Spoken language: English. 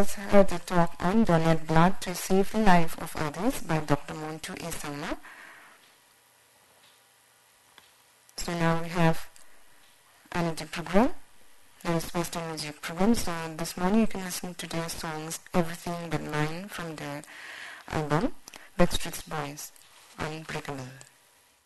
just heard a talk on donate blood to save the life of others by Dr. Montu A. Sama. So now we have another program, that is Western music program. So this morning you can listen to their songs Everything But Mine from the album Backstreet Boys, Unbreakable.